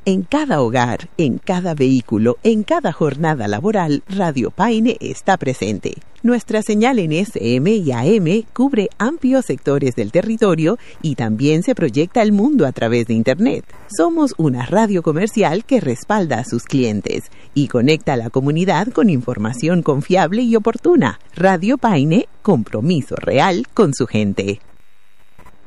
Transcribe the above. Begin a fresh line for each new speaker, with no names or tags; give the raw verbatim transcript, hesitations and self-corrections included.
En cada hogar, en cada vehículo, en cada jornada laboral, Radio Paine está presente. Nuestra señal en S M y A M cubre amplios sectores del territorio y también se proyecta al mundo a través de Internet. Somos una radio comercial que respalda a sus clientes y conecta a la comunidad con información confiable y oportuna. Radio Paine, compromiso real con su gente.